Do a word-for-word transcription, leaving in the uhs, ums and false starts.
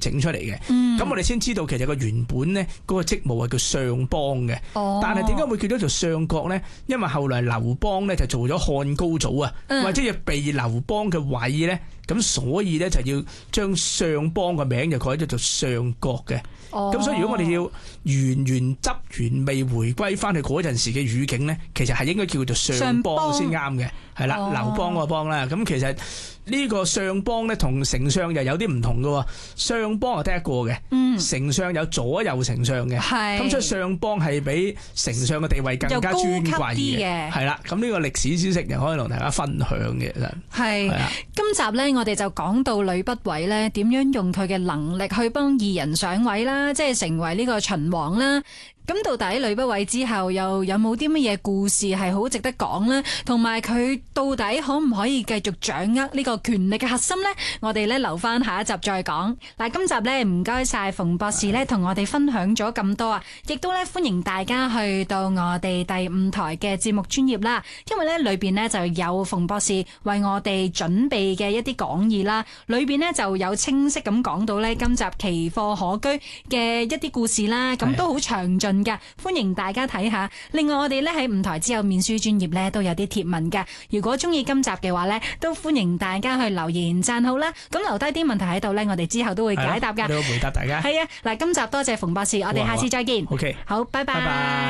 整出嚟嘅。咁、 嗯、 我哋先知道其實個原本咧嗰個職務係叫相邦嘅。 哦、 但係點解會叫咗做相國咧？因為後來劉邦咧就做咗漢高祖啊， 嗯、 或者要避劉邦嘅位咧，咁所以咧就要將相邦嘅名就改咗做相國嘅。咁、哦、所以如果我哋要原原汁原味回歸翻去嗰陣時嘅語境咧，其實係應該叫做相邦先啱嘅，係啦，劉邦個邦啦。咁其實呢個相邦咧同丞相又有啲唔同嘅，相邦係得一個嘅，嗯，丞相有左右丞相嘅，係，咁所以相邦係比丞相嘅地位更加尊貴嘅，係啦。咁呢個歷史知識又可以同大家分享嘅，其實係。今集咧，我哋就講到呂不韋咧點樣用佢嘅能力去幫二人上位啦，即係成為呢個秦王啦。咁到底呂不韋之後又有冇啲乜嘢故事係好值得講呢？同埋佢到底可唔可以繼續掌握呢個權力嘅核心呢？我哋咧留翻下一集再講。嗱，今集咧唔該晒馮博士咧同我哋分享咗咁多啊，亦都咧歡迎大家去到我哋第五台嘅節目專頁啦。因為咧裏邊咧就有馮博士為我哋準備嘅一啲講義啦，裏邊咧就有清晰咁講到咧今集奇貨可居嘅一啲故事啦，咁都好詳盡。歡迎大家睇下。另外我哋咧喺五台之後面書專頁咧都有啲貼文嘅。如果中意今集嘅話咧，都歡迎大家去留言讚好啦。咁留低啲問題喺度咧，我哋之後都會解答噶。 都會回答大家。 係啊，嗱，今集多謝馮博士，我哋下次再見。 OK， 好，拜拜。拜拜。